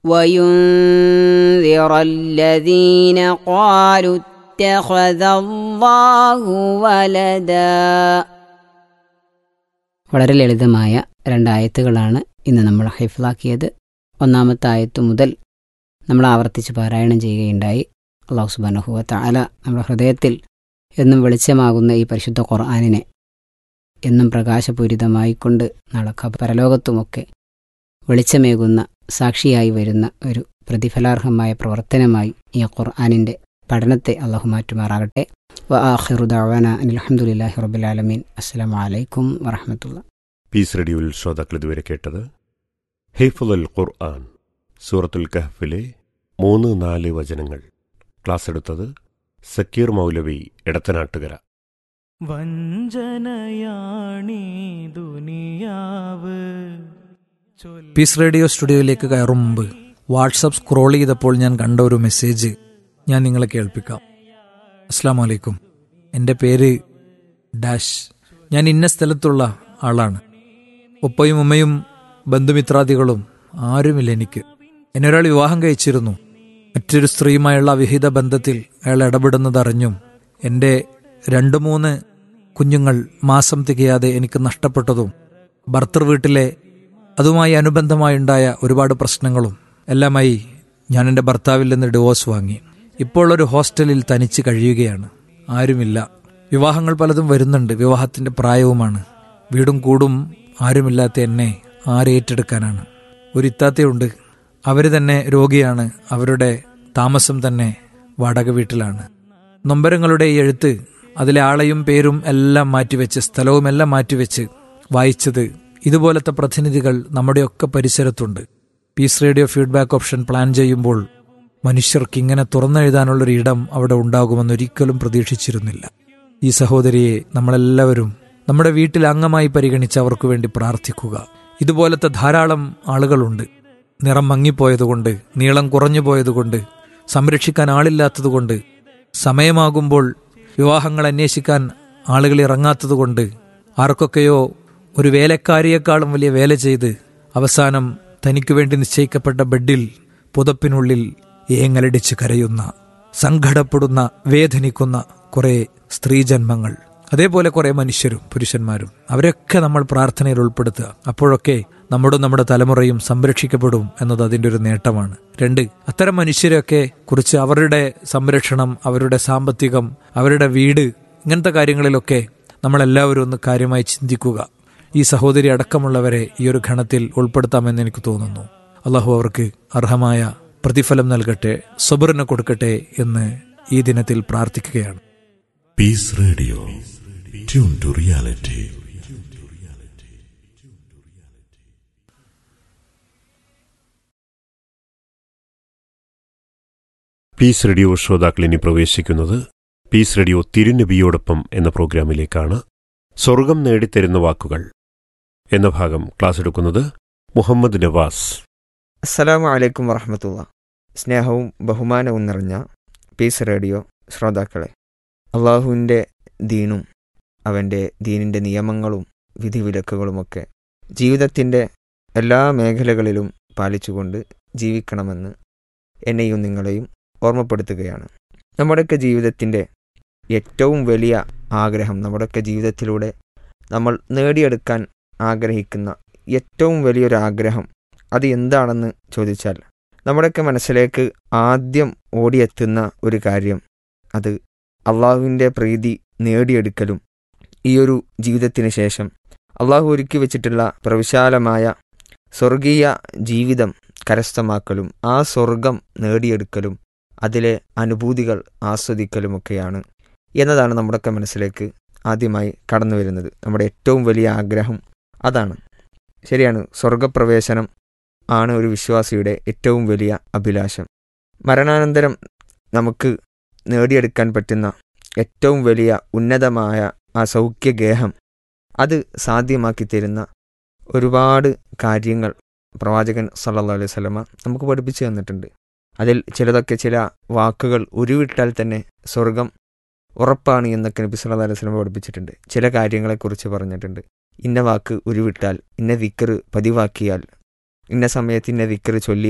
وينذر الذين قالوا اتخذ الله ولدا. വളരെ ലളിതമായ രണ്ടായത്തുകളാണ് ഇന്ന് നമ്മൾ ഹിഫ്ലാക്കിയത്. ഒന്നാമത്തെ ആയത്ത് മുതൽ നമ്മൾ ആവർത്തിച്ച് പാരായണം ചെയ്യുകയുണ്ടായി. അല്ലാഹു സുബ്ഹാനഹു വ തആല നമ്മുടെ ഹൃദയത്തിൽ എന്നും വെളിച്ചമാകുന്ന ഈ പരിശുദ്ധ ഖുർആനിനെ എന്നും പ്രകാശപൂരിതമായിക്കൊണ്ട് നാളെ പരലോകത്തുമൊക്കെ വെളിച്ചമേകുന്ന സാക്ഷിയായി വരുന്ന ഒരു പ്രതിഫലാർഹമായ പ്രവർത്തനമായി ഈ ഖുർആനിൻ്റെ പഠനത്തെ അല്ലാഹു മാറ്റുമാറാകട്ടെ. വ ആഖിറു ദഅവാന അനിൽ ഹംദുലില്ലാഹി റബ്ബിൽ ആലമീൻ. അസ്സലാമു അലൈക്കും വറഹ്മത്തുള്ളാഹി. പീസ് റേഡിയോയിൽ ശ്രോതാക്കൾ ഇതുവരെ കേട്ടത് ഹിഫ്ളുൽ ഖുർആൻ സൂറത്തുൽ കഹ്ഫിലെ 3-4 വചനങ്ങൾ. ക്ലാസ് എടുത്തത് സക്കീർ മൗലവി എടത്തനാട്ടുകര. വഞ്ചനയാണീ ദുനിയാവ്. പീസ് റേഡിയോ സ്റ്റുഡിയോയിലേക്ക് കയറും മുമ്പ് വാട്സപ്പ് സ്ക്രോൾ ചെയ്തപ്പോൾ ഞാൻ കണ്ട ഒരു മെസ്സേജ് ഞാൻ നിങ്ങളെ കേൾപ്പിക്കാം. അസ്സലാമു അലൈക്കും, എൻ്റെ പേര് ഡാഷ്. ഞാൻ ഇന്ന സ്ഥലത്തുള്ള ആളാണ്. ഉപ്പയും ഉമ്മയും ബന്ധുമിത്രാദികളും ആരുമില്ല എനിക്ക്. എന്നെ ഒരാൾ വിവാഹം കഴിച്ചിരുന്നു. മറ്റൊരു സ്ത്രീയുമായുള്ള അവിഹിത ബന്ധത്തിൽ അയാൾ ഇടപെടുന്നതറിഞ്ഞും എൻ്റെ 2-3 കുഞ്ഞുങ്ങൾ മാസം തികയാതെ എനിക്ക് നഷ്ടപ്പെട്ടതും ഭർത്തൃ വീട്ടിലെ അതുമായി അനുബന്ധമായുണ്ടായ ഒരുപാട് പ്രശ്നങ്ങളും എല്ലാമായി ഞാൻ എൻ്റെ ഭർത്താവിൽ നിന്ന് ഡിവോഴ്സ് വാങ്ങി. ഇപ്പോൾ ഒരു ഹോസ്റ്റലിൽ തനിച്ച് കഴിയുകയാണ്. ആരുമില്ല. വിവാഹങ്ങൾ പലതും വരുന്നുണ്ട്. വിവാഹത്തിൻ്റെ പ്രായവുമാണ്. വീടും കൂടും ആരുമില്ലാത്ത എന്നെ ആരേറ്റെടുക്കാനാണ്. ഒരു ഇത്താത്തയുണ്ട്. അവർ തന്നെ രോഗിയാണ്. അവരുടെ താമസം തന്നെ വാടക വീട്ടിലാണ്. നൊമ്പരങ്ങളുടെ ഈ എഴുത്ത്, അതിലെ ആളെയും പേരും എല്ലാം മാറ്റിവെച്ച് സ്ഥലവും എല്ലാം മാറ്റിവെച്ച് വായിച്ചത് ഇതുപോലത്തെ പ്രതിനിധികൾ നമ്മുടെയൊക്കെ പരിസരത്തുണ്ട്. Piece radio feedback option plan ചെയ്യുമ്പോൾ മനുഷ്യർക്ക് ഇങ്ങനെ തുറന്നെഴുതാനുള്ളൊരു ഇടം അവിടെ ഉണ്ടാകുമെന്നൊരിക്കലും പ്രതീക്ഷിച്ചിരുന്നില്ല. ഈ സഹോദരിയെ നമ്മളെല്ലാവരും നമ്മുടെ വീട്ടിൽ അംഗമായി പരിഗണിച്ച് അവർക്ക് വേണ്ടി പ്രാർത്ഥിക്കുക. ഇതുപോലത്തെ ധാരാളം ആളുകളുണ്ട്. നിറം മങ്ങിപ്പോയതുകൊണ്ട്, നീളം കുറഞ്ഞു പോയതുകൊണ്ട്, സംരക്ഷിക്കാൻ ആളില്ലാത്തതുകൊണ്ട്, സമയമാകുമ്പോൾ വിവാഹങ്ങൾ അന്വേഷിക്കാൻ ആളുകൾ ഇറങ്ങാത്തതുകൊണ്ട്, ആർക്കൊക്കെയോ ഒരു വേലക്കാരിയേക്കാളും വലിയ വേല ചെയ്ത് അവസാനം തനിക്കു വേണ്ടി നിശ്ചയിക്കപ്പെട്ട ബെഡിൽ പുതപ്പിനുള്ളിൽ ഏങ്ങലടിച്ച് കരയുന്ന, സങ്കടപ്പെടുന്ന, വേദനിക്കുന്ന കുറേ സ്ത്രീജന്മങ്ങൾ, അതേപോലെ കുറേ മനുഷ്യരും പുരുഷന്മാരും, അവരൊക്കെ നമ്മൾ പ്രാർത്ഥനയിൽ ഉൾപ്പെടുത്തുക. അപ്പോഴൊക്കെ നമ്മുടെ തലമുറയും സംരക്ഷിക്കപ്പെടും എന്നത് അതിൻ്റെ ഒരു നേട്ടമാണ്. 2, അത്തരം മനുഷ്യരെയൊക്കെ കുറിച്ച് അവരുടെ സംരക്ഷണം, അവരുടെ സാമ്പത്തികം, അവരുടെ വീട്, ഇങ്ങനത്തെ കാര്യങ്ങളിലൊക്കെ നമ്മളെല്ലാവരും ഒന്ന് കാര്യമായി ചിന്തിക്കുക. ഈ സഹോദരി അടക്കമുള്ളവരെ ഈ ഒരു ഘണത്തിൽ ഉൾപ്പെടുത്താമെന്ന് എനിക്ക് തോന്നുന്നു. അള്ളാഹു അവർക്ക് അർഹമായ പ്രതിഫലം നൽകട്ടെ, സബറിന് കൊടുക്കട്ടെ എന്ന് ഈ ദിനത്തിൽ പ്രാർത്ഥിക്കുകയാണ്. Piece radio, tune to reality. Piece radio ശ്രോതാക്കൾ ഇനി പ്രവേശിക്കുന്നത് പീസ് റേഡിയോ തിരുനബിയോടൊപ്പം എന്ന പ്രോഗ്രാമിലേക്കാണ്. സ്വർഗം നേടിത്തരുന്ന വാക്കുകൾ എന്ന ഭാഗം ക്ലാസ് എടുക്കുന്നത് മുഹമ്മദ് നവാസ്. അസ്സലാമു അലൈക്കും വറഹ്മത്തുള്ളാഹി. സ്നേഹവും ബഹുമാനവും നിറഞ്ഞ പീസ് റേഡിയോ ശ്രോതാക്കളെ, അള്ളാഹുവിൻ്റെ ദീനും അവൻ്റെ ദീനിൻ്റെ നിയമങ്ങളും വിധിവിലക്കുകളുമൊക്കെ ജീവിതത്തിൻ്റെ എല്ലാ മേഖലകളിലും പാലിച്ചുകൊണ്ട് ജീവിക്കണമെന്ന് എന്നെയും നിങ്ങളെയും ഓർമ്മപ്പെടുത്തുകയാണ്. നമ്മുടെയൊക്കെ ജീവിതത്തിൻ്റെ ഏറ്റവും വലിയ ആഗ്രഹം, നമ്മുടെയൊക്കെ ജീവിതത്തിലൂടെ നമ്മൾ നേടിയെടുക്കാൻ ആഗ്രഹിക്കുന്ന ഏറ്റവും വലിയൊരു ആഗ്രഹം അത് എന്താണെന്ന് ചോദിച്ചാൽ, നമ്മുടെയൊക്കെ മനസ്സിലേക്ക് ആദ്യം ഓടിയെത്തുന്ന ഒരു കാര്യം അത് അള്ളാഹുവിൻ്റെ പ്രീതി നേടിയെടുക്കലും ഈ ഒരു ജീവിതത്തിന് ശേഷം അള്ളാഹു ഒരുക്കി വെച്ചിട്ടുള്ള പ്രവിശാലമായ സ്വർഗീയ ജീവിതം കരസ്ഥമാക്കലും ആ സ്വർഗം നേടിയെടുക്കലും അതിലെ അനുഭൂതികൾ ആസ്വദിക്കലുമൊക്കെയാണ് എന്നതാണ് നമ്മുടെയൊക്കെ മനസ്സിലേക്ക് ആദ്യമായി കടന്നു വരുന്നത്. നമ്മുടെ ഏറ്റവും വലിയ ആഗ്രഹം അതാണ്. ശരിയാണ്, സ്വർഗപ്രവേശനം ആണ് ഒരു വിശ്വാസിയുടെ ഏറ്റവും വലിയ അഭിലാഷം. മരണാനന്തരം നമുക്ക് നേടിയെടുക്കാൻ പറ്റുന്ന ഏറ്റവും വലിയ ഉന്നതമായ ആ സൗഖ്യഗേഹം അത് സാധ്യമാക്കി തരുന്ന ഒരുപാട് കാര്യങ്ങൾ പ്രവാചകൻ സല്ലല്ലാഹു അലൈഹി വസല്ലമ നമുക്ക് പഠിപ്പിച്ചു തന്നിട്ടുണ്ട്. അതിൽ ചിലതൊക്കെ, ചില വാക്കുകൾ ഉരുവിട്ടാൽ തന്നെ സ്വർഗം ഉറപ്പാണ് എന്നൊക്കെ നബി സല്ലല്ലാഹു അലൈഹി വസല്ലമ പഠിപ്പിച്ചിട്ടുണ്ട്. ചില കാര്യങ്ങളെക്കുറിച്ച് പറഞ്ഞിട്ടുണ്ട്. ഇന്ന വാക്ക് ഉരുവിട്ടാൽ, ഇന്ന ദിക്ർ പതിവാക്കിയാൽ, ഇന്ന സമയത്ത് ഇന്ന ദിക്ർ ചൊല്ലിയാൽ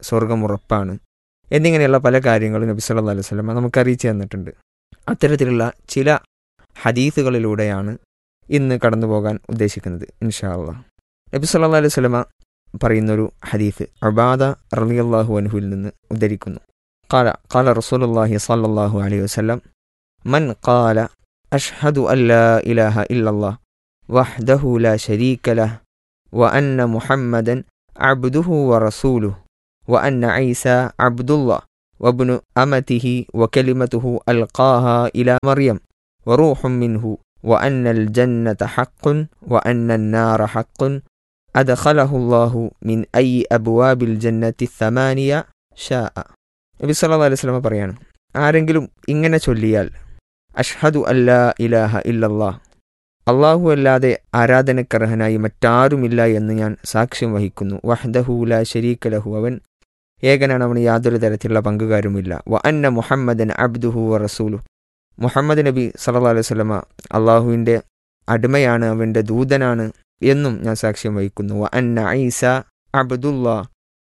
സ്വർഗം ഉറപ്പാണ് എന്നിങ്ങനെയുള്ള പല കാര്യങ്ങളും നബി സല്ലല്ലാഹു അലൈഹി വസല്ലം നമുക്ക് അറിയിച്ചു തന്നിട്ടുണ്ട്. അത്തരത്തിലുള്ള ചില ഹദീസുകളിലൂടെയാണ് ഇന്ന് കടന്നു പോകാൻ ഉദ്ദേശിക്കുന്നത് ഇൻഷാ അല്ലാഹ്. നബി സല്ലല്ലാഹു അലൈഹി വസല്ലം പറയുന്നൊരു ഹദീസ് ഉബാദ റളിയല്ലാഹു അൻഹുവിൽ നിന്ന് ഉദ്ധരിക്കുന്നു. ഖാല റസൂലുള്ളാഹി സ്വല്ലല്ലാഹു അലൈഹി വസല്ലം മൻ ഖാല അഷ്ഹദു അല്ലാ ഇലാഹ ഇല്ലല്ലാഹ് വഹ്ദഹു ലാ ശരീക ലഹ് വഅന്ന മുഹമ്മദൻ അബ്ദുഹു വറസൂലുഹു വഅന്ന ഈസ അബ്ദുല്ലാഹ് വബ്നു അമതിഹി വകലിമതുഹു അൽഖാഹാ ഇലാ മറിയം വറൂഹും മിൻഹു വഅന്നൽ ജന്നത ഹഖ്ഖുൻ വഅന്നൻ നാറ ഹഖ്ഖുൻ അദ്ഖലഹുല്ലാഹു മിൻ ഐ അബ്വാബിൽ ജന്നത്തി തമാനിയ ശാഅ. നബി സല്ലല്ലാഹു അലൈഹി വസല്ലം പറയാണ്, ആരെങ്കിലും ഇങ്ങനെ ചൊല്ലിയാൽ അഷ്ഹദു അല്ലാ ഇലാഹ ഇല്ലല്ലാഹ്, അള്ളാഹു അല്ലാതെ ആരാധനക്കർഹനായി മറ്റാരുമില്ല എന്ന് ഞാൻ സാക്ഷ്യം വഹിക്കുന്നു. വഹ്ദഹു ലാ ശരീക ലഹു, അവൻ ഏകനാണ്, അവന് യാതൊരു തരത്തിലുള്ള പങ്കുകാരുമില്ല. വഅന്ന മുഹമ്മദൻ അബ്ദുഹു വറസൂലുഹു, മുഹമ്മദ് നബി സല്ലല്ലാഹു അലൈഹി വസല്ലമ അള്ളാഹുവിൻ്റെ അടിമയാണ്, അവൻ്റെ ദൂതനാണ് എന്നും ഞാൻ സാക്ഷ്യം വഹിക്കുന്നു. വഅന്ന ഈസ അബ്ദുല്ലാഹ്,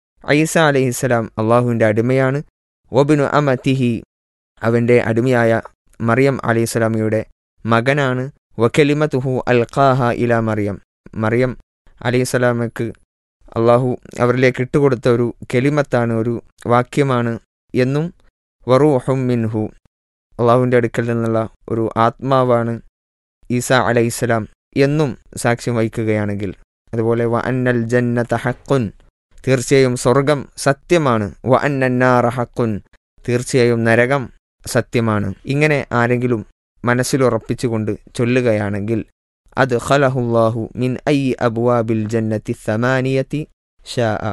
ഈസ അലൈഹിസ്സലാം അള്ളാഹുവിൻ്റെ അടിമയാണ്. വബ്നു അമതിഹി, അവൻ്റെ അടിമയായ മറിയം അലൈഹിസ്സലാമിയുടെ മകനാണ്. വകലിമതുഹു അൽഖാഹ ഇലാ മറിയം, മറിയം അലൈഹിസ്സലാമക്ക് അള്ളാഹു അവരിലേക്ക് ഇട്ടുകൊടുത്ത ഒരു കെലിമത്താണ്, ഒരു വാക്യമാണ് എന്നും. വറൂഹും മിൻഹു, അള്ളാഹുവിൻ്റെ അടുക്കൽ നിന്നുള്ള ഒരു ആത്മാവാണ് ഈസ അലൈഹിസ്സലാം എന്നും സാക്ഷ്യം വഹിക്കുകയാണെങ്കിൽ, അതുപോലെ വഅന്നൽ ജന്നത ഹഖ്ഖുൻ, തീർച്ചയായും സ്വർഗം സത്യമാണ്. വഅന്നൻ നാറ ഹഖ്ഖുൻ, തീർച്ചയായും നരകം സത്യമാണ്. ഇങ്ങനെ ആരെങ്കിലും മനസ്സിലുറപ്പിച്ചുകൊണ്ട് ചൊല്ലുകയാണെങ്കിൽ അദ്ഖലഹുല്ലാഹു മിൻ ഐ അബ്വാബിൽ ജന്നത്തി തമാനിയത്തി ശാഅ,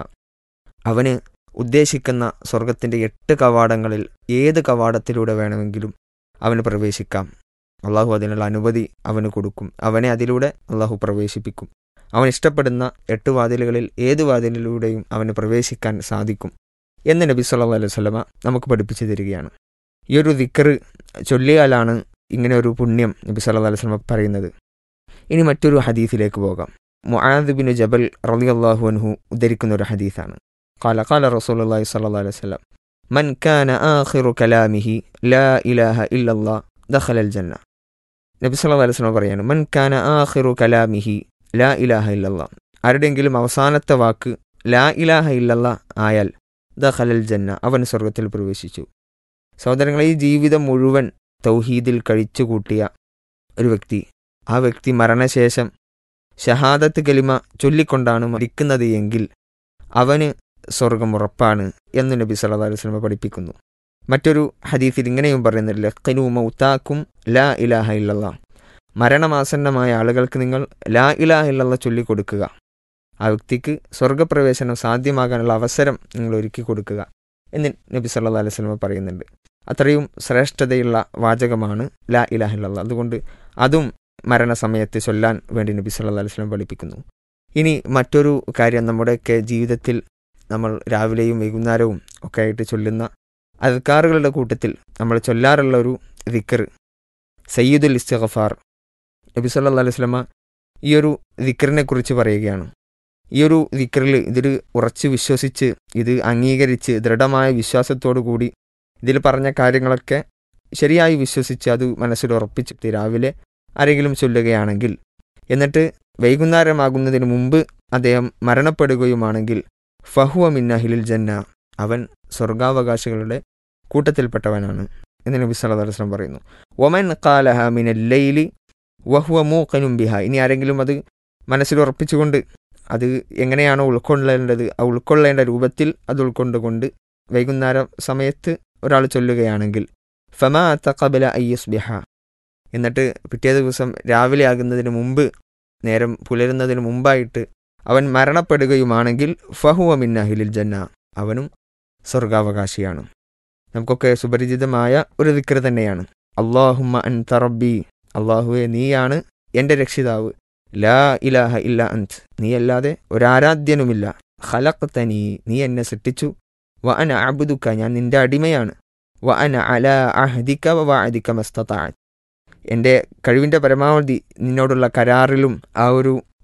അവന് ഉദ്ദേശിക്കുന്ന സ്വർഗത്തിൻ്റെ 8 കവാടങ്ങളിൽ ഏത് കവാടത്തിലൂടെ വേണമെങ്കിലും അവന് പ്രവേശിക്കാം. അള്ളാഹു അതിനുള്ള അനുമതി അവന് കൊടുക്കും. അവനെ അതിലൂടെ അള്ളാഹു പ്രവേശിപ്പിക്കും. അവൻ ഇഷ്ടപ്പെടുന്ന 8 വാതിലുകളിൽ ഏത് വാതിലിലൂടെയും അവന് പ്രവേശിക്കാൻ സാധിക്കും എന്ന് നബി സല്ലല്ലാഹു അലൈഹി വസല്ലമ നമുക്ക് പഠിപ്പിച്ചു തരികയാണ്. ഈ ഒരു ദിക്ർ ചൊല്ലിയാലാണ് ഇങ്ങനെ ഒരു പുണ്യം നബി സല്ലല്ലാഹു അലൈഹി വസല്ലമ പറയുന്നത്. ഇനി മറ്റൊരു ഹദീസിലേക്ക് പോകാം. മുആദ് ബിൻ ജബൽ റളിയല്ലാഹു അൻഹു ഉദ്ധരിക്കുന്ന ഒരു ഹദീസാണ്. ഖാല റസൂലുള്ളാഹി സ്വല്ലല്ലാഹു അലൈഹി വസല്ലം മൻ കാന ആഖിറു കലാമിഹി ലാ ഇലാഹ ഇല്ലല്ലാഹ് ദഖലൽ ജന്ന. നബി സല്ലല്ലാഹു അലൈഹി വസല്ലം പറയാണ്, മൻ കാന ആഖിറു കലാമിഹി ലാ ഇലാഹ ഇല്ലല്ലാഹ്, ആരുടെയെങ്കിലും അവസാനത്തെ വാക്ക് ലാ ഇലാഹ ഇല്ലല്ലാഹ് ആയാൽ ദഖലൽ ജന്ന, അവൻ സ്വർഗത്തിൽ പ്രവേശിച്ചു. സഹോദരങ്ങളെ, ഈ ജീവിതം മുഴുവൻ തൗഹീദിൽ കഴിച്ചുകൂട്ടിയ ഒരു വ്യക്തി, ആ വ്യക്തി മരണശേഷം ഷഹാദത്ത് കലിമ ചൊല്ലിക്കൊണ്ടാണ് മരിക്കുന്നത് എങ്കിൽ അവന് സ്വർഗം ഉറപ്പാണ് എന്ന് നബി സല്ലല്ലാഹു അലൈഹി വസല്ലം പഠിപ്പിക്കുന്നു. മറ്റൊരു ഹദീസിൽ ഇങ്ങനെയും പറയുന്നില്ല, ലഖ്നു മൗതാക്കും ലാ ഇലാഹ ഇല്ലല്ലാഹ്, മരണമാസന്നമായ ആളുകൾക്ക് നിങ്ങൾ ലാ ഇലാഹ ഇല്ലല്ലാഹ് ചൊല്ലിക്കൊടുക്കുക, ആ വ്യക്തിക്ക് സ്വർഗപ്രവേശനം സാധ്യമാകാനുള്ള അവസരം നിങ്ങൾ ഒരുക്കി കൊടുക്കുക എന്ന് നബി സല്ലല്ലാഹു അലൈഹി വസല്ലം പറയുന്നുണ്ട്. അത്രയും ശ്രേഷ്ഠതയുള്ള വാചകമാണ് ലാ ഇലാഹ ഇല്ലല്ലാഹ്. അതുകൊണ്ട് അതും മരണസമയത്ത് ചൊല്ലാൻ വേണ്ടി നബി സല്ലല്ലാഹു അലൈഹി വസല്ലം പഠിപ്പിക്കുന്നു. ഇനി മറ്റൊരു കാര്യം, നമ്മുടെയൊക്കെ ജീവിതത്തിൽ നമ്മൾ രാവിലെയും വൈകുന്നേരവും ഒക്കെ ആയിട്ട് ചൊല്ലുന്ന അദ്കാറുകളുടെ കൂട്ടത്തിൽ നമ്മൾ ചൊല്ലാറുള്ള ഒരു ദിക്ർ സയ്യിദുൽ ഇസ്തിഗ്ഫാർ. നബി സല്ലല്ലാഹു അലൈഹി വസല്ലം ഈ ഒരു ദിക്റിനെ കുറിച്ച് പറയുകയാണ്. ഈ ഒരു ദിക്റിൽ ഇതിൽ ഉറച്ച് വിശ്വസിച്ച്, ഇത് അംഗീകരിച്ച് ദൃഢമായ വിശ്വാസത്തോടു കൂടി ഇതിൽ പറഞ്ഞ കാര്യങ്ങളൊക്കെ ശരിയായി വിശ്വസിച്ച് അത് മനസ്സിൽ ഉറപ്പിച്ചിട്ട് രാവിലെ ആരെങ്കിലും ചൊല്ലുകയാണെങ്കിൽ, എന്നിട്ട് വൈകുന്നേരമാകുന്നതിന് മുമ്പ് അദ്ദേഹം മരണപ്പെടുകയുമാണെങ്കിൽ ഫഹുവ മിൻ അഹ്ലിൽ ജന്ന, അവൻ സ്വർഗാവകാശികളുടെ കൂട്ടത്തിൽപ്പെട്ടവനാണ് എന്ന് നബി സല്ലല്ലാഹു അലൈഹി വസല്ലം പറയുന്നു. വമൻ ഖാലഹ മിനൽ ലൈലി വഹുവ മൂഖിനും ബിഹ, ഇനി ആരെങ്കിലും അത് മനസ്സിൽ ഉറപ്പിച്ചുകൊണ്ട് അത് എങ്ങനെയാണോ ഉൾക്കൊള്ളേണ്ടത് ആ ഉൾക്കൊള്ളേണ്ട രൂപത്തിൽ അത് ഉൾക്കൊണ്ടുകൊണ്ട് വൈകുന്നേര സമയത്ത് ഒരാൾ ചൊല്ലുകയാണെങ്കിൽ ഫമാഅത ഖബല അയ്യുസ്ബിഹ, എന്നിട്ട് പിറ്റേ ദിവസം രാവിലെ ആകുന്നതിന് മുമ്പ്, നേരം പുലരുന്നതിന് മുമ്പായിട്ട് അവൻ മരണപ്പെടുകയുമാണെങ്കിൽ ഫഹുവ മിൻ അഹ്ലിൽ ജന്ന, അവനും സ്വർഗാവകാശിയാണ്. നമുക്കൊക്കെ സുപരിചിതമായ ഒരു ദിക്ർ തന്നെയാണ്. അല്ലാഹുമ്മ അൻത റബ്ബി, അള്ളാഹുവെ നീയാണ് എൻ്റെ രക്ഷിതാവ്. ലാ ഇലാഹ ഇല്ല അൻത്, നീയല്ലാതെ ഒരാരാധ്യനുമില്ല. ഖലഖ്തനി, നീ എന്നെ സൃഷ്ടിച്ചു. വ അന അബ്ദുക, ഞാൻ നിൻ്റെ അടിമയാണ്. വ അന അലാ അഹ്ദിക വ വഅദിക മസ്തതഅത്, എൻ്റെ കഴിവിൻ്റെ പരമാവധി നിന്നോടുള്ള കരാറിലും ആ ഒരു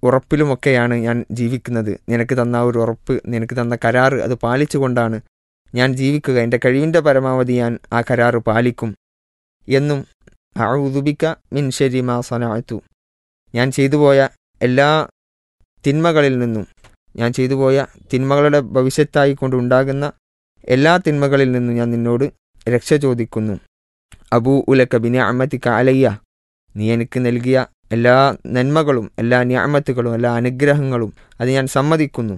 ഉറപ്പിലുമൊക്കെയാണ് ഞാൻ ജീവിക്കുന്നത്. നിനക്ക് തന്ന ഒരു ഉറപ്പ്, നിനക്ക് തന്ന കരാറ് അത് പാലിച്ചുകൊണ്ടാണ് ഞാൻ ജീവിക്കുക. എൻ്റെ കഴിവിൻ്റെ പരമാവധി ഞാൻ ആ കരാറ് പാലിക്കും എന്നും അഊദു ബിക മിൻ ശർരി മാ സനഅതു, ഞാൻ ചെയ്തുപോയ എല്ലാ തിന്മകളിൽ നിന്നും, ഞാൻ ചെയ്തുപോയ തിന്മകളുടെ ഭവിഷ്യത്തായി കൊണ്ടുണ്ടാകുന്ന എല്ലാ തിന്മകളിൽ നിന്നും ഞാൻ നിന്നോട് രക്ഷ ചോദിക്കുന്നു. അബൂ ഉലക ബിനിഅമതിക അലയ്യ, നീ എനിക്ക് നൽകിയ എല്ലാ നന്മകളും എല്ലാ നിഅമത്തുകളും എല്ലാ അനുഗ്രഹങ്ങളും അത് ഞാൻ സമ്മതിക്കുന്നു.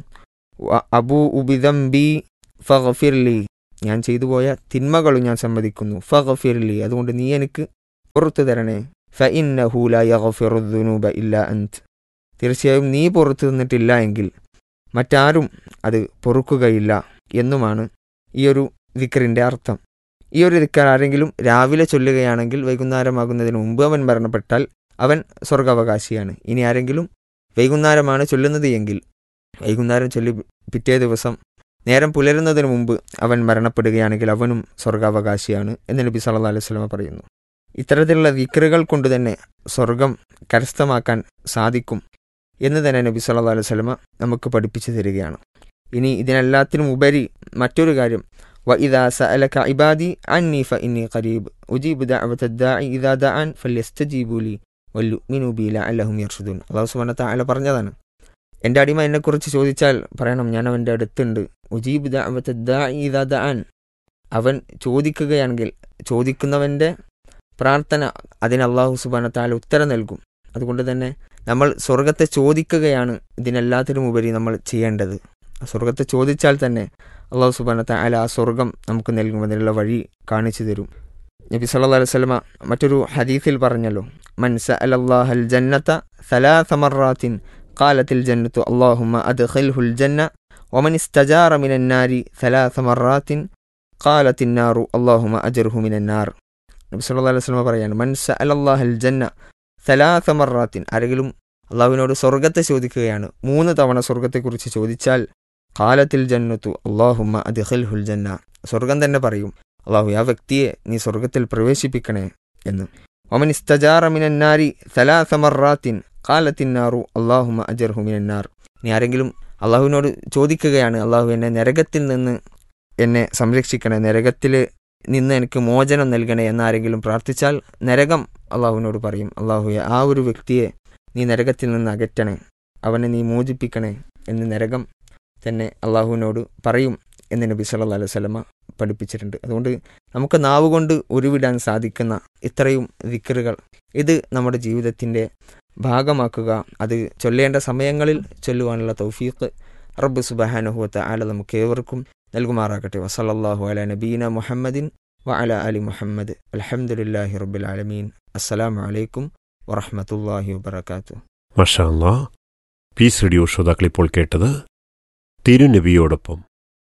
അബൂ ഉബിദംബി ഫഗ്ഫിർലി, ഞാൻ ചെയ്തുപോയ തിന്മകളും ഞാൻ സമ്മതിക്കുന്നു. ഫഗ്ഫിർലി, അതുകൊണ്ട് നീ എനിക്ക് പുറത്തു തരണേ. ഫഇന്നഹു ലാ യഗ്ഫിറു ദുനൂബ ഇല്ലാ അൻത്, തീർച്ചയായും നീ പുറത്തു തന്നിട്ടില്ല എങ്കിൽ മറ്റാരും അത് പൊറുക്കുകയില്ല എന്നുമാണ് ഈ ഒരു ദിക്റിൻ്റെ അർത്ഥം. ഈ ഒരു ദിക്ർ ആരെങ്കിലും രാവിലെ ചൊല്ലുകയാണെങ്കിൽ വൈകുന്നേരമാകുന്നതിന് മുമ്പ് അവൻ മരണപ്പെട്ടാൽ അവൻ സ്വർഗാവകാശിയാണ്. ഇനി ആരെങ്കിലും വൈകുന്നേരമാണ് ചൊല്ലുന്നത് എങ്കിൽ വൈകുന്നേരം ചൊല്ലി പിറ്റേ ദിവസം നേരം പുലരുന്നതിന് മുമ്പ് അവൻ മരണപ്പെടുകയാണെങ്കിൽ അവനും സ്വർഗാവകാശിയാണ് എന്ന് നബി സല്ലല്ലാഹു അലൈഹി വസല്ലം പറയുന്നു. ഇത്തരത്തിലുള്ള ദിക്റുകൾ കൊണ്ട് തന്നെ സ്വർഗം കരസ്ഥമാക്കാൻ സാധിക്കും എന്ന് തന്നെ നബി സല്ലല്ലാഹു അലൈഹി വസല്ലം നമുക്ക് പഠിപ്പിച്ചു തരികയാണ്. ഇനി ഇതിനെല്ലാത്തിനും ഉപരി മറ്റൊരു കാര്യം, വഇദാ സഅലക ഇബാദി അന്നി ഫഇന്നി ഖരീബ് ഉജീബു ദഅവത ദാഇ ഇദാ ദഅൻ ഫല്യസ്തജീബു ലി വൽയുമിനു ബി ലഅല്ലഹും യർഷുദൂൻ. അല്ലാഹു സുബ്ഹാനഹു വ തആല പറഞ്ഞതാണ്, എൻ്റെ അടിമ എന്നെക്കുറിച്ച് ചോദിച്ചാൽ പറയണം ഞാൻ അവൻ്റെ അടുത്തുണ്ട്. ഉജീബു ദഅവത ദാഇ ഇദാ ദഅൻ, അവൻ ചോദിക്കുകയാണെങ്കിൽ ചോദിക്കുന്നവൻ്റെ പ്രാർത്ഥന അതിന് അല്ലാഹു സുബ്ഹാനഹു വ തആല ഉത്തരം നൽകും. അതുകൊണ്ട് തന്നെ നമ്മൾ സ്വർഗത്തെ ചോദിക്കുകയാണ് ഇതിനെല്ലാത്തിനും ഉപരി നമ്മൾ ചെയ്യേണ്ടത്. സ്വർഗത്തെ ചോദിച്ചാൽ തന്നെ അല്ലാഹു സുബ്ഹാനഹു വ തആല ആ സ്വർഗം നമുക്ക് നൽകും, അതിനുള്ള വഴി കാണിച്ചു തരും. നബി സല്ലല്ലാഹു അലൈഹി വസല്ലം മറ്റൊരു ഹദീസിൽ പറഞ്ഞല്ലോ, മൻ സഅലല്ലാഹൽ ജന്നത സലാസ മർറാത്തിൻ ഖാലത്തിൽ ജന്നത്തു അല്ലാഹുമ്മ അദ്ഖിൽഹുൽ ജന്ന വമൻ ഇസ്തജാറ മിനൻ നാരി സലാസ മർറാത്തിൻ ഖാലത്തിൻ നാറു അല്ലാഹുമ്മ അജ്ർഹു മിനൻ നാർ. നബി സല്ലല്ലാഹു അലൈഹി വസല്ലം പറയാണ്, മൻ സഅലല്ലാഹൽ ജന്ന സലാസ മർറാത്തിൻ, ആരെങ്കിലും അള്ളാഹുവിനോട് സ്വർഗത്തെ ചോദിക്കുകയാണ്, 3 തവണ സ്വർഗത്തെക്കുറിച്ച് ചോദിച്ചാൽ ഖാലത്തിൽ ജന്നത്തു അല്ലാഹുമ്മ അദ്ഖിൽഹുൽ ജന്ന, സ്വർഗം തന്നെ പറയും, അള്ളാഹു ആ വ്യക്തിയെ നീ സ്വർഗത്തിൽ പ്രവേശിപ്പിക്കണേ എന്ന്. വമൻ ഇസ്തജാറ മിനൻ നാരി സലാസ മർറാത്തിൻ ഖാലത്തിൻ നാറു അല്ലാഹുമ്മ അജ്ർഹു മിനൻ നാർ. നീ ആരെങ്കിലും അള്ളാഹുവിനോട് ചോദിക്കുകയാണ്, അള്ളാഹു എന്നെ നരകത്തിൽ നിന്ന് എന്നെ സംരക്ഷിക്കണേ, നരകത്തിൽ നിന്ന് എനിക്ക് മോചനം നൽകണേ എന്നാരെങ്കിലും പ്രാർത്ഥിച്ചാൽ നരകം അള്ളാഹുവിനോട് പറയും, അള്ളാഹുവെ ആ ഒരു വ്യക്തിയെ നീ നരകത്തിൽ നിന്ന് അകറ്റണേ, അവനെ നീ മോചിപ്പിക്കണേ എന്ന് നരകം തന്നെ അള്ളാഹുവിനോട് പറയും എന്ന് നബി സല്ലല്ലാഹു അലൈഹി വസല്ലം പഠിപ്പിച്ചിട്ടുണ്ട്. അതുകൊണ്ട് നമുക്ക് നാവുകൊണ്ട് ഉരുവിടാൻ സാധിക്കുന്ന ഇത്രയും ദിക്റുകൾ ഇത് നമ്മുടെ ജീവിതത്തിൻ്റെ ഭാഗമാക്കുക, അത് ചൊല്ലേണ്ട സമയങ്ങളിൽ ചൊല്ലുവാനുള്ള തൗഫീഖ് റബ്ബ് സുബ്ഹാനഹു വ തആല നമുക്ക് ഏവർക്കും നൽകുമാറാകട്ടെ. വസല്ലല്ലാഹു അലാ നബീന മുഹമ്മദിൻ വഅലാ ആലി മുഹമ്മദ്. അൽഹംദുലില്ലാഹി റബ്ബിൽ ആലമീൻ. അസ്സലാമു അലൈക്കും വറഹ്മത്തുള്ളാഹി വബറകാതുഹു. മാഷാ അല്ലാഹ്. പീസ് റേഡിയോ ശ്രോതാക്കൾ ഇപ്പോൾ കേട്ടത് തിരുനബിയോടൊപ്പം.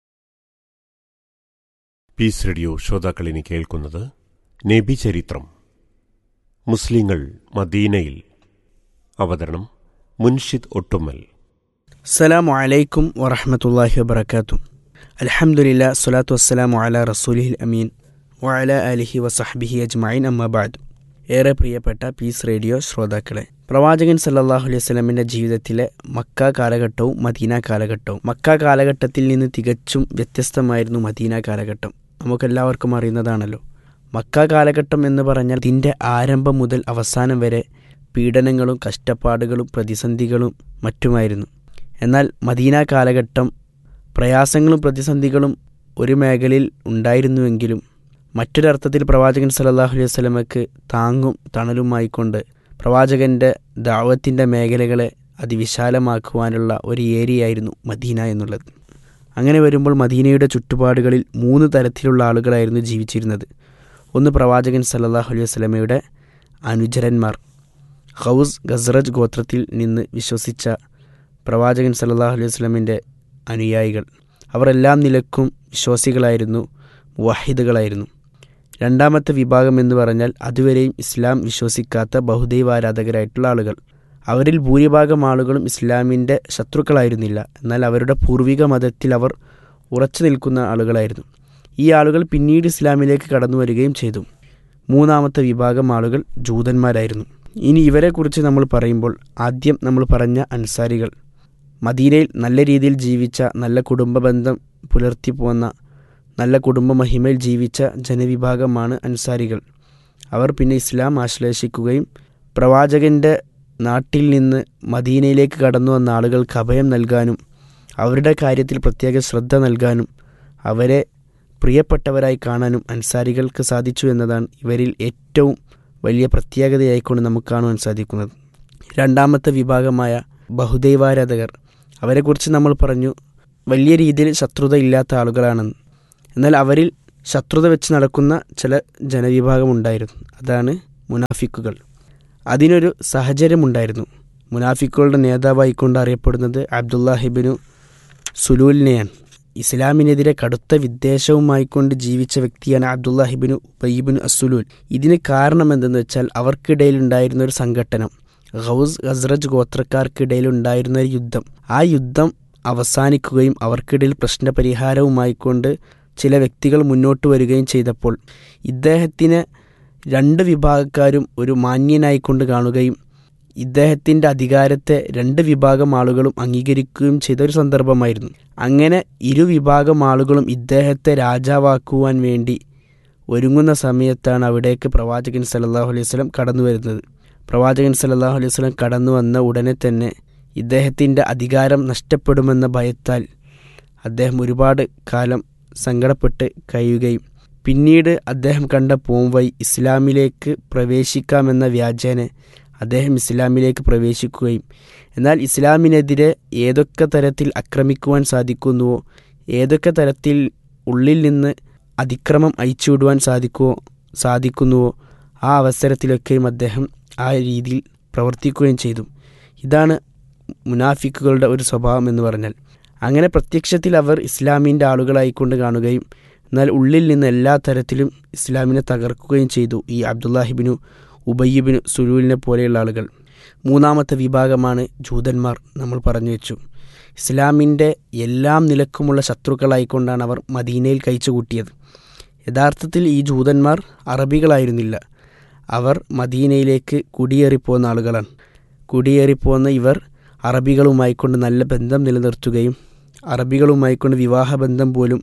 പീസ് റേഡിയോ ശ്രോതാക്കൾ ഇനി കേൾക്കുന്നത് നബി ചരിത്രം, മുസ്ലിങ്ങൾ മദീനയിൽ. അവതരണം മുൻഷിദ് ഒട്ടുമ്മൽ. അസ്സലാമു അലൈക്കും വറഹ്മത്തുള്ളാഹി വബറകാതുഹു. അൽഹംദുലില്ലാ സ്വലാത്തു വസ്സലാമു അലാ റസൂലിഹിൽ അമീൻ വഅലാ ആലിഹി വസഹ്ബിഹി അജ്മഈൻ. അമ്മാ ബഅദ്. ഏറെ പ്രിയപ്പെട്ട പീസ് റേഡിയോ ശ്രോതാക്കളെ, പ്രവാചകൻ സല്ലല്ലാഹു അലൈഹി വസല്ലമിൻ്റെ ജീവിതത്തിലെ മക്ക കാലഘട്ടവും മദീന കാലഘട്ടവും. മക്ക കാലഘട്ടത്തിൽ നിന്ന് തികച്ചും വ്യത്യസ്തമായിരുന്നു മദീന കാലഘട്ടം. നമുക്കെല്ലാവർക്കും അറിയുന്നതാണല്ലോ. മക്ക കാലഘട്ടം എന്ന് പറഞ്ഞാൽ ഇതിൻ്റെ ആരംഭം മുതൽ അവസാനം വരെ പീഡനങ്ങളും കഷ്ടപ്പാടുകളും പ്രതിസന്ധികളും മറ്റുമായിരുന്നു. എന്നാൽ മദീന കാലഘട്ടം പ്രയാസങ്ങളും പ്രതിസന്ധികളും ഒരു മേഖലയിൽ ഉണ്ടായിരുന്നുവെങ്കിലും മറ്റൊരർത്ഥത്തിൽ പ്രവാചകൻ സല്ലല്ലാഹു അലൈഹി വസല്ലമക്ക് താങ്ങും തണലുമായിക്കൊണ്ട് പ്രവാചകൻ്റെ ദഅവത്തിൻ്റെ മേഖലകളെ അതിവിശാലമാക്കുവാനുള്ള ഒരു ഏരിയയായിരുന്നു മദീന എന്നുള്ളത്. അങ്ങനെ വരുമ്പോൾ മദീനയുടെ ചുറ്റുപാടുകളിൽ 3 തരത്തിലുള്ള ആളുകളായിരുന്നു ജീവിച്ചിരുന്നത്. ഒന്ന്, പ്രവാചകൻ സല്ലല്ലാഹു അലൈഹി വസല്ലമയുടെ അനുചരന്മാർ, ഖൗസ് ഖസ്റജ് ഗോത്രത്തിൽ നിന്ന് വിശ്വസിച്ച പ്രവാചകൻ സല്ലല്ലാഹു അലൈഹി വസല്ലമിൻ്റെ അനുയായികൾ. അവർ എല്ലാം നിലക്കും വിശ്വാസികളായിരുന്നു, മുവഹിദുകളായിരുന്നു. രണ്ടാമത്തെ വിഭാഗം എന്ന് പറഞ്ഞാൽ അതുവരെയും ഇസ്ലാം വിശ്വസിക്കാത്ത ബഹുദൈവാരാധകരായിട്ടുള്ള ആളുകൾ. അവരിൽ ഭൂരിഭാഗം ആളുകളും ഇസ്ലാമിൻ്റെ ശത്രുക്കളായിരുന്നില്ല, എന്നാൽ അവരുടെ പൂർവിക മതത്തിൽ അവർ ഉറച്ചു നിൽക്കുന്ന ആളുകളായിരുന്നു. ഈ ആളുകൾ പിന്നീട് ഇസ്ലാമിലേക്ക് കടന്നു വരികയും ചെയ്തു. മൂന്നാമത്തെ വിഭാഗം ആളുകൾ ജൂതന്മാരായിരുന്നു. ഇനി ഇവരെക്കുറിച്ച് നമ്മൾ പറയുമ്പോൾ ആദ്യം നമ്മൾ പറഞ്ഞ അൻസാരികൾ മദീനയിൽ നല്ല രീതിയിൽ ജീവിച്ച, നല്ല കുടുംബ ബന്ധം പുലർത്തി പോന്ന, നല്ല കുടുംബ മഹിമയിൽ ജീവിച്ച ജനവിഭാഗമാണ് അൻസാരികൾ. അവർ പിന്നെ ഇസ്ലാം ആശ്ലേഷിക്കുകയും പ്രവാചകൻ്റെ നാട്ടിൽ നിന്ന് മദീനയിലേക്ക് കടന്നു വന്ന ആളുകൾക്ക് അഭയം നൽകാനും അവരുടെ കാര്യത്തിൽ പ്രത്യേക ശ്രദ്ധ നൽകാനും അവരെ പ്രിയപ്പെട്ടവരായി കാണാനും അൻസാരികൾക്ക് സാധിച്ചു എന്നതാണ് ഇവരിൽ ഏറ്റവും വലിയ പ്രത്യേകതയായിക്കൊണ്ട് നമുക്ക് കാണുവാൻ സാധിക്കുന്നത്. രണ്ടാമത്തെ വിഭാഗമായ ബഹുദൈവാരാധകർ, അവരെക്കുറിച്ച് നമ്മൾ പറഞ്ഞു വലിയ രീതിയിൽ ശത്രുത ഇല്ലാത്ത ആളുകളാണെന്ന്. എന്നാൽ അവരിൽ ശത്രുത വെച്ച് നടക്കുന്ന ചില ജനവിഭാഗമുണ്ടായിരുന്നു. അതാണ് മുനാഫിക്കുകൾ. അതിനൊരു സാഹചര്യമുണ്ടായിരുന്നു. മുനാഫിക്കുകളുടെ നേതാവായിക്കൊണ്ട് അറിയപ്പെടുന്നത് അബ്ദുല്ലാഹിബിനു സുലൂലിനെയാണ്. ഇസ്ലാമിനെതിരെ കടുത്ത വിദ്വേഷവുമായിക്കൊണ്ട് ജീവിച്ച വ്യക്തിയാണ് അബ്ദുല്ലാഹിബിനു ഉബയ്യിബിനു അസ്സുലൂൽ. ഇതിന് കാരണം എന്തെന്ന് വെച്ചാൽ അവർക്കിടയിലുണ്ടായിരുന്ന ഒരു സംഘട്ടനം, ഖൗസ് ഖസ്റജ് ഗോത്രക്കാർക്കിടയിലുണ്ടായിരുന്ന ഒരു യുദ്ധം. ആ യുദ്ധം അവസാനിക്കുകയും അവർക്കിടയിൽ പ്രശ്നപരിഹാരവുമായിക്കൊണ്ട് ചില വ്യക്തികൾ മുന്നോട്ട് വരികയും ചെയ്തപ്പോൾ ഇദ്ദേഹത്തിന് രണ്ട് വിഭാഗക്കാരും ഒരു മാന്യനായിക്കൊണ്ട് കാണുകയും ഇദ്ദേഹത്തിൻ്റെ അധികാരത്തെ രണ്ട് വിഭാഗം ആളുകളും അംഗീകരിക്കുകയും ചെയ്ത ഒരു സന്ദർഭമായിരുന്നു. അങ്ങനെ ഇരുവിഭാഗം ആളുകളും ഇദ്ദേഹത്തെ രാജാവാക്കുവാൻ വേണ്ടി ഒരുങ്ങുന്ന സമയത്താണ് അവിടേക്ക് പ്രവാചകൻ സല്ലല്ലാഹു അലൈഹി വസല്ലം കടന്നു വരുന്നത്. പ്രവാചകൻ സല്ലല്ലാഹു അലൈഹി വസല്ലം കടന്നു വന്ന ഉടനെ തന്നെ ഇദ്ദേഹത്തിൻ്റെ അധികാരം നഷ്ടപ്പെടുമെന്ന ഭയത്താൽ അദ്ദേഹം ഒരുപാട് കാലം സങ്കടപ്പെട്ട് കഴിയുകയും പിന്നീട് അദ്ദേഹം കണ്ട പോംവഴി ഇസ്ലാമിലേക്ക് പ്രവേശിക്കാമെന്ന വ്യാജേന അദ്ദേഹം ഇസ്ലാമിലേക്ക് പ്രവേശിക്കുകയും എന്നാൽ ഇസ്ലാമിനെതിരെ ഏതൊക്കെ തരത്തിൽ ആക്രമിക്കുവാൻ സാധിക്കുന്നുവോ, ഏതൊക്കെ തരത്തിൽ ഉള്ളിൽ നിന്ന് അതിക്രമം അയച്ചുവിടുവാൻ സാധിക്കുന്നുവോ ആ അവസരത്തിലൊക്കെയും അദ്ദേഹം ആ രീതിയിൽ പ്രവർത്തിക്കുകയും ചെയ്തു. ഇതാണ് മുനാഫിക്കുകളുടെ ഒരു സ്വഭാവം എന്ന് പറഞ്ഞാൽ. അങ്ങനെ പ്രത്യക്ഷത്തിൽ അവർ ഇസ്ലാമിൻ്റെ ആളുകളായിക്കൊണ്ട് കാണുകയും എന്നാൽ ഉള്ളിൽ നിന്ന് എല്ലാ തരത്തിലും ഇസ്ലാമിനെ തകർക്കുകയും ചെയ്തു ഈ അബ്ദുല്ലാഹിബിനു ഉബയ്യിബിനു സുലൂലിനെ പോലെയുള്ള ആളുകൾ. മൂന്നാമത്തെ വിഭാഗമാണ് ജൂതന്മാർ. നമ്മൾ പറഞ്ഞു വെച്ചു ഇസ്ലാമിൻ്റെ എല്ലാം നിലക്കുമുള്ള ശത്രുക്കളായിക്കൊണ്ടാണ് അവർ മദീനയിൽ കഴിച്ചുകൂട്ടിയത്. യഥാർത്ഥത്തിൽ ഈ ജൂതന്മാർ അറബികളായിരുന്നില്ല. അവർ മദീനയിലേക്ക് കുടിയേറിപ്പോകുന്ന ആളുകളാണ്. കുടിയേറിപ്പോകുന്ന ഇവർ അറബികളുമായിക്കൊണ്ട് നല്ല ബന്ധം നിലനിർത്തുകയും അറബികളുമായിക്കൊണ്ട് വിവാഹബന്ധം പോലും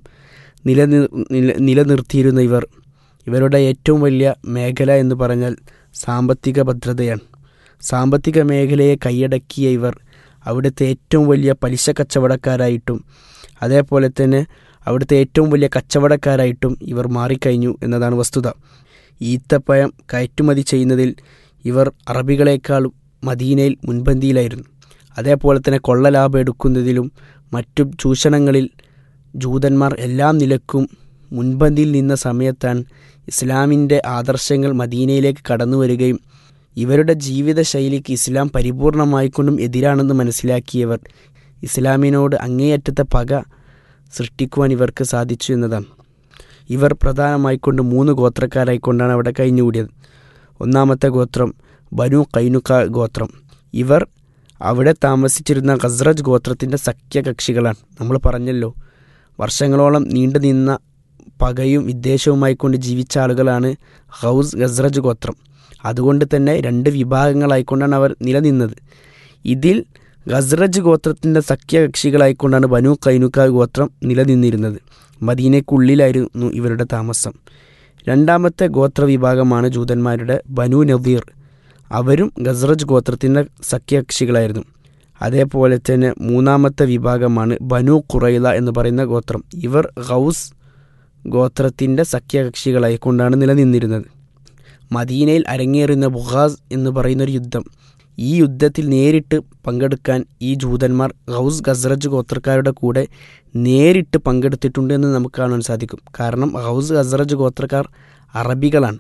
നിലനിർത്തിയിരുന്ന ഇവരുടെ ഏറ്റവും വലിയ മേഖല എന്ന് പറഞ്ഞാൽ സാമ്പത്തിക ഭദ്രതയാണ്. സാമ്പത്തിക മേഖലയെ കൈയടക്കിയ ഇവർ അവിടുത്തെ ഏറ്റവും വലിയ പലിശ കച്ചവടക്കാരായിട്ടും അതേപോലെ തന്നെ അവിടുത്തെ ഏറ്റവും വലിയ കച്ചവടക്കാരായിട്ടും ഇവർ മാറിക്കഴിഞ്ഞു എന്നതാണ് വസ്തുത. ഈത്തപ്പഴം കയറ്റുമതി ചെയ്യുന്നതിൽ ഇവർ അറബികളെക്കാൾ മദീനയിൽ മുൻപന്തിയിലായിരുന്നു. അതേപോലെ തന്നെ കൊള്ളലാഭം എടുക്കുന്നതിലും മറ്റു ചൂഷണങ്ങളിൽ ജൂതന്മാർ എല്ലാം നിലക്കും മുൻപന്തിയിൽ നിന്ന സമയത്താണ് ഇസ്ലാമിൻ്റെ ആദർശങ്ങൾ മദീനയിലേക്ക് കടന്നു വരികയും ഇവരുടെ ജീവിതശൈലിക്ക് ഇസ്ലാം പരിപൂർണമായിക്കൊണ്ടും എതിരാണെന്ന് മനസ്സിലാക്കിയവർ ഇസ്ലാമിനോട് അങ്ങേയറ്റത്തെ പക സൃഷ്ടിക്കുവാൻ ഇവർക്ക് സാധിച്ചു എന്നതാണ്. ഇവർ പ്രധാനമായിക്കൊണ്ട് 3 ഗോത്രക്കാരായിക്കൊണ്ടാണ് അവിടെ കഴിഞ്ഞുകൂടിയത്. ഒന്നാമത്തെ ഗോത്രം ബനു ഖൈനുഖ ഗോത്രം. ഇവർ അവിടെ താമസിച്ചിരുന്ന ഖസ്റജ് ഗോത്രത്തിൻ്റെ സഖ്യകക്ഷികളാണ്. നമ്മൾ പറഞ്ഞല്ലോ വർഷങ്ങളോളം നീണ്ടു നിന്ന പകയും വിദ്വേഷവുമായിക്കൊണ്ട് ജീവിച്ച ആളുകളാണ് ഖൗസ് ഖസ്റജ് ഗോത്രം. അതുകൊണ്ട് തന്നെ 2 വിഭാഗങ്ങളായിക്കൊണ്ടാണ് അവർ നിലനിന്നത്. ഇതിൽ ഖസ്റജ് ഗോത്രത്തിൻ്റെ സഖ്യകക്ഷികളായിക്കൊണ്ടാണ് ബനു ഖൈനുഖ ഗോത്രം നിലനിന്നിരുന്നത്. മദീനയ്ക്കുള്ളിലായിരുന്നു ഇവരുടെ താമസം. രണ്ടാമത്തെ ഗോത്രവിഭാഗമാണ് ജൂതന്മാരുടെ ബനു നദീർ. അവരും ഖസ്റജ് ഗോത്രത്തിൻ്റെ സഖ്യകക്ഷികളായിരുന്നു. അതേപോലെ തന്നെ മൂന്നാമത്തെ വിഭാഗമാണ് ബനു ഖുറൈള എന്ന് പറയുന്ന ഗോത്രം. ഇവർ ഖൗസ് ഗോത്രത്തിൻ്റെ സഖ്യകക്ഷികളായിക്കൊണ്ടാണ് നിലനിന്നിരുന്നത്. മദീനയിൽ അരങ്ങേറുന്ന ബുഖാസ് എന്ന് പറയുന്നൊരു യുദ്ധം, ഈ യുദ്ധത്തിൽ നേരിട്ട് പങ്കെടുക്കാൻ ഈ ജൂതന്മാർ ഖൗസ് ഖസ്റജ് ഗോത്രക്കാരുടെ കൂടെ നേരിട്ട് പങ്കെടുത്തിട്ടുണ്ട് എന്ന് നമുക്ക് കാണാൻ സാധിക്കും. കാരണം ഖൗസ് ഖസ്റജ് ഗോത്രക്കാർ അറബികളാണ്.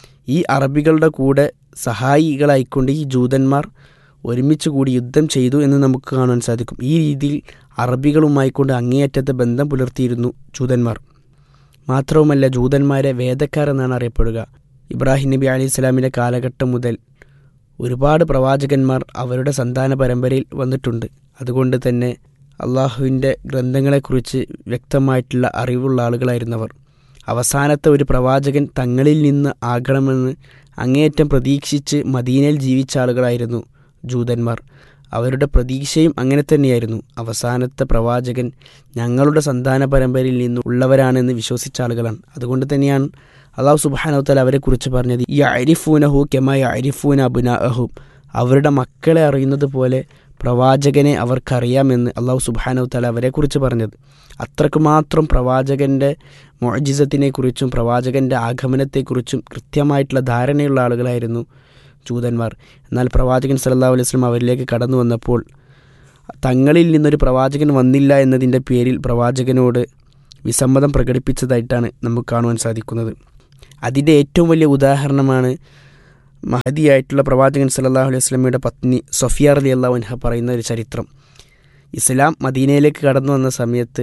ഈ അറബികളുടെ കൂടെ സഹായികളായിക്കൊണ്ട് ഈ ജൂതന്മാർ ഒരുമിച്ച് കൂടി യുദ്ധം ചെയ്തു എന്ന് നമുക്ക് കാണാൻ സാധിക്കും. ഈ രീതിയിൽ അറബികളുമായിക്കൊണ്ട് അങ്ങേയറ്റത്തെ ബന്ധം പുലർത്തിയിരുന്നു ജൂതന്മാർ. മാത്രവുമല്ല ജൂതന്മാരെ വേദക്കാരെന്നാണ് അറിയപ്പെടുക. ഇബ്രാഹിം നബി അലൈഹി സ്വലാമിൻ്റെ കാലഘട്ടം മുതൽ ഒരുപാട് പ്രവാചകന്മാർ അവരുടെ സന്താന പരമ്പരയിൽ വന്നിട്ടുണ്ട്. അതുകൊണ്ട് തന്നെ അള്ളാഹുവിൻ്റെ ഗ്രന്ഥങ്ങളെക്കുറിച്ച് വ്യക്തമായിട്ടുള്ള അറിവുള്ള ആളുകളായിരുന്നവർ. അവസാനത്തെ ഒരു പ്രവാചകൻ തങ്ങളിൽ നിന്ന് ആകണമെന്ന് അങ്ങേയറ്റം പ്രതീക്ഷിച്ച് മദീനയിൽ ജീവിച്ച ആളുകളായിരുന്നു ജൂതന്മാർ. അവരുടെ പ്രതീക്ഷയും അങ്ങനെ തന്നെയായിരുന്നു. അവസാനത്തെ പ്രവാചകൻ ഞങ്ങളുടെ സന്താന പരമ്പരയിൽ നിന്നുള്ളവരാണെന്ന് വിശ്വസിച്ച ആളുകളാണ്. അതുകൊണ്ട് തന്നെയാണ് അല്ലാഹു സുബ്ഹാനഹു വതആല അവരെക്കുറിച്ച് പറഞ്ഞത് യഅരിഫൂനഹു കമാ യഅരിഫൂന അബ്നാഅഹും, അവരുടെ മക്കളെ അറിയുന്നത് പോലെ പ്രവാചകനെ അവർക്കറിയാമെന്ന് അല്ലാഹു സുബ്ഹാനഹു വതആല അവരെക്കുറിച്ച് പറഞ്ഞത്. അത്രക്ക് മാത്രം പ്രവാചകൻ്റെ മുഅ്ജിസത്തിനെക്കുറിച്ചും പ്രവാചകൻ്റെ ആഗമനത്തെക്കുറിച്ചും കൃത്യമായിട്ടുള്ള ധാരണയുള്ള ആളുകളായിരുന്നു ജൂതന്മാർ. എന്നാൽ പ്രവാചകൻ സല്ലല്ലാഹു അലൈഹി വസല്ലം അവരിലേക്ക് കടന്നു വന്നപ്പോൾ തങ്ങളിൽ നിന്നൊരു പ്രവാചകൻ വന്നില്ല എന്നതിൻ്റെ പേരിൽ പ്രവാചകനോട് വിസമ്മതം പ്രകടിപ്പിച്ചതായിട്ടാണ് നമുക്ക് കാണുവാൻ സാധിക്കുന്നത്. അതിൻ്റെ ഏറ്റവും വലിയ ഉദാഹരണമാണ് മഹദിയായിട്ടുള്ള പ്രവാചകൻ സല്ലല്ലാഹു അലൈഹി വസല്ലമയുടെ പത്നി സഫിയ റളിയല്ലാഹു അൻഹ പറയുന്ന ഒരു ചരിത്രം. ഇസ്ലാം മദീനയിലേക്ക് കടന്നു വന്ന സമയത്ത്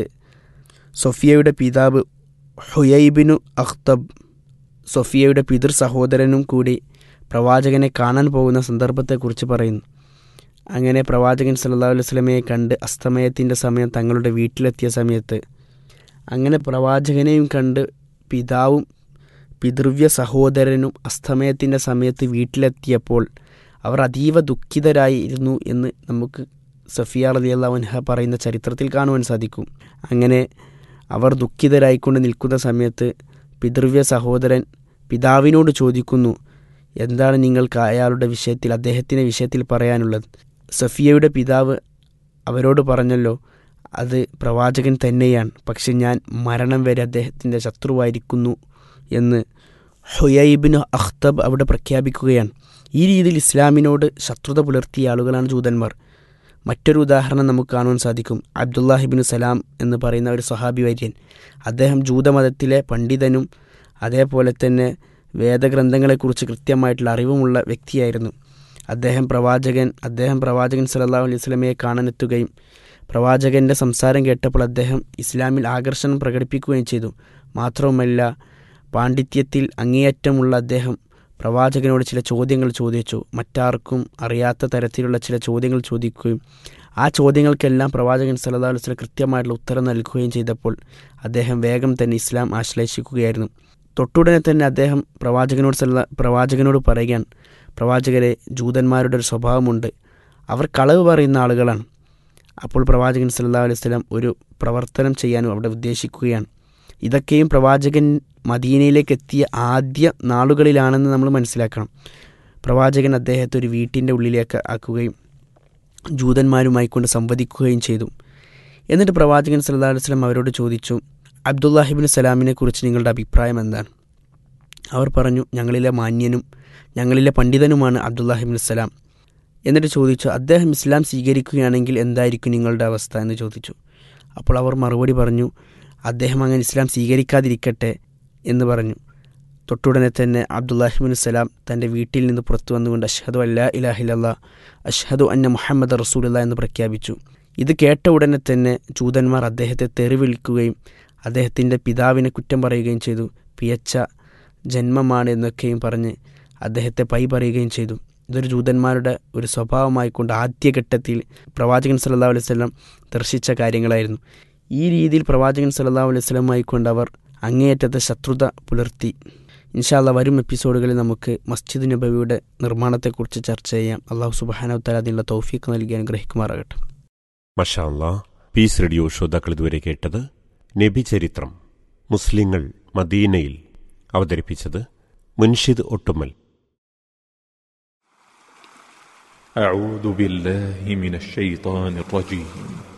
സഫിയയുടെ പിതാവ് ഹുയൈബിനു അഖ്തബ്, സഫിയയുടെ പിതൃ സഹോദരനും കൂടി പ്രവാചകനെ കാണാൻ പോകുന്ന സന്ദർഭത്തെക്കുറിച്ച് പറയുന്നു. അങ്ങനെ പ്രവാചകൻ സല്ലല്ലാഹു അലൈഹി വസല്ലമയെ കണ്ട് അസ്തമയത്തിൻ്റെ സമയം തങ്ങളുടെ വീട്ടിലെത്തിയ സമയത്ത് അങ്ങനെ പ്രവാചകനെയും കണ്ട് പിതാവും പിതൃവ്യ സഹോദരനും അസ്തമയത്തിൻ്റെ സമയത്ത് വീട്ടിലെത്തിയപ്പോൾ അവർ അതീവ ദുഃഖിതരായിരുന്നു എന്ന് നമുക്ക് സഫിയ റളിയല്ലാഹു അൻഹ പറയുന്ന ചരിത്രത്തിൽ കാണുവാൻ സാധിക്കും. അങ്ങനെ അവർ ദുഃഖിതരായിക്കൊണ്ട് നിൽക്കുന്ന സമയത്ത് പിതൃവ്യ സഹോദരൻ പിതാവിനോട് ചോദിക്കുന്നു, എന്താണ് നിങ്ങൾക്ക് അയാളുടെ വിഷയത്തിൽ, അദ്ദേഹത്തിൻ്റെ വിഷയത്തിൽ പറയാനുള്ളത്? സഫിയയുടെ പിതാവ് അവരോട് പറഞ്ഞല്ലോ, അത് പ്രവാചകൻ തന്നെയാണ്, പക്ഷെ ഞാൻ മരണം വരെ അദ്ദേഹത്തിൻ്റെ ശത്രുവായിരിക്കുന്നു എന്ന് ഹുയൈബിന് അഖ്തബ് അവിടെ പ്രഖ്യാപിക്കുകയാണ്. ഈ രീതിയിൽ ഇസ്ലാമിനോട് ശത്രുത പുലർത്തിയ ആളുകളാണ് ജൂതന്മാർ. മറ്റൊരു ഉദാഹരണം നമുക്ക് കാണുവാൻ സാധിക്കും. അബ്ദുല്ലാഹിബിന് സലാം എന്ന് പറയുന്ന ഒരു സ്വഹാബി വര്യൻ, അദ്ദേഹം ജൂതമതത്തിലെ പണ്ഡിതനും അതേപോലെ തന്നെ വേദഗ്രന്ഥങ്ങളെക്കുറിച്ച് കൃത്യമായിട്ടുള്ള അറിവുമുള്ള വ്യക്തിയായിരുന്നു. അദ്ദേഹം പ്രവാചകൻ സല്ലല്ലാഹു അലൈഹി വസല്ലമയെ കാണാനെത്തുകയും പ്രവാചകൻ്റെ സംസാരം കേട്ടപ്പോൾ അദ്ദേഹം ഇസ്ലാമിൽ ആകർഷണം പ്രകടിപ്പിക്കുകയും ചെയ്തു. മാത്രവുമല്ല, പാണ്ഡിത്യത്തിൽ അങ്ങേയറ്റമുള്ള അദ്ദേഹം പ്രവാചകനോട് ചില ചോദ്യങ്ങൾ ചോദിച്ചു. മറ്റാർക്കും അറിയാത്ത തരത്തിലുള്ള ചില ചോദ്യങ്ങൾ ചോദിക്കുകയും ആ ചോദ്യങ്ങൾക്കെല്ലാം പ്രവാചകൻ സല്ലല്ലാഹു അലൈഹി വസല്ലം കൃത്യമായിട്ടുള്ള ഉത്തരം നൽകുകയും ചെയ്തപ്പോൾ അദ്ദേഹം വേഗം തന്നെ ഇസ്ലാം ആശ്ലേഷിക്കുകയായിരുന്നു. തൊട്ടുടനെ തന്നെ അദ്ദേഹം പ്രവാചകനോട് പറയുകയാണ്, പ്രവാചകരെ, ജൂതന്മാരുടെ ഒരു സ്വഭാവമുണ്ട്, അവർ കളവ് പറയുന്ന ആളുകളാണ്. അപ്പോൾ പ്രവാചകൻ സല്ലല്ലാഹു അലൈഹി വസല്ലം ഒരു പ്രവർത്തനം ചെയ്യാനും അവിടെ ഉദ്ദേശിക്കുകയാണ്. ഇതൊക്കെയും പ്രവാചകൻ മദീനയിലേക്ക് എത്തിയ ആദ്യ നാളുകളിലാണെന്ന് നമ്മൾ മനസ്സിലാക്കണം. പ്രവാചകൻ അദ്ദേഹത്തെ ഒരു വീട്ടിൻ്റെ ഉള്ളിലേക്ക് ആക്കുകയും ജൂതന്മാരുമായി കൊണ്ട് സംവദിക്കുകയും ചെയ്തു. എന്നിട്ട് പ്രവാചകൻ സല്ലല്ലാഹു അലൈഹി വസല്ലം അവരോട് ചോദിച്ചു, അബ്ദുല്ലാഹിബ്നു സലാമിനെ കുറിച്ച് നിങ്ങളുടെ അഭിപ്രായം എന്താണ്? അവർ പറഞ്ഞു, ഞങ്ങളിലെ മാന്യനും ഞങ്ങളിലെ പണ്ഡിതനുമാണ് അബ്ദുല്ലാഹിബ്നു സലാം. എന്നിട്ട് ചോദിച്ചു, അദ്ദേഹം ഇസ്ലാം സ്വീകരിക്കുകയാണെങ്കിൽ എന്തായിരിക്കും നിങ്ങളുടെ അവസ്ഥ എന്ന് ചോദിച്ചു. അപ്പോൾ അവർ മറുപടി പറഞ്ഞു, അദ്ദേഹം അങ്ങനെ ഇസ്ലാം സ്വീകരിക്കാതിരിക്കട്ടെ എന്ന് പറഞ്ഞു. തൊട്ടുടനെ തന്നെ അബ്ദുല്ലാഹിബ്നു സലാം തൻ്റെ വീട്ടിൽ നിന്ന് പുറത്തു വന്നുകൊണ്ട് അഷ്ഹദു അല്ലാ ഇലാഹ ഇല്ലല്ലാഹ് അഷ്ഹദു അന്ന മുഹമ്മദ് റസൂലുള്ളാഹ് എന്ന് പ്രഖ്യാപിച്ചു. ഇത് കേട്ട ഉടനെ തന്നെ ജൂതന്മാർ അദ്ദേഹത്തെ തെറി വിളിക്കുകയും അദ്ദേഹത്തിൻ്റെ പിതാവിനെ കുറ്റം പറയുകയും ചെയ്തു. പിയച്ച ജന്മമാണ് എന്നൊക്കെയും പറഞ്ഞ് അദ്ദേഹത്തെ പൈ പറയുകയും ചെയ്തു. ഇതൊരു ജൂതന്മാരുടെ ഒരു സ്വഭാവമായിക്കൊണ്ട് ആദ്യഘട്ടത്തിൽ പ്രവാചകൻ സല്ലല്ലാഹു അലൈഹി വസല്ലം ദർശിച്ച കാര്യങ്ങളായിരുന്നു. ഈ രീതിയിൽ പ്രവാചകൻ സല്ലല്ലാഹു അലൈഹി വസല്ലമായിക്കൊണ്ട് അവർ അങ്ങേയറ്റത്തെ ശത്രുത പുലർത്തി. ഇൻഷാ അല്ലാഹ് വരും എപ്പിസോഡുകളിൽ നമുക്ക് മസ്ജിദ് നബവിയുടെ നിർമ്മാണത്തെക്കുറിച്ച് ചർച്ച ചെയ്യാം. അല്ലാഹു സുബ്ഹാനഹു വ തആല അതിനുള്ള തൗഫീഖ് നൽകി അനുഗ്രഹിക്കുമാറാകട്ടെ. മാഷാ അല്ലാഹ്. പീസ് റേഡിയോ ശ്രോതാക്കൾ ഇതുവരെ കേട്ടത് നബി ചരിത്രം, മുസ്ലിങ്ങൾ മദീനയിൽ. അവതരിപ്പിച്ചത് മുൻഷിദ് ഒട്ടുമൽ. أعوذ بالله من الشيطان الرجيم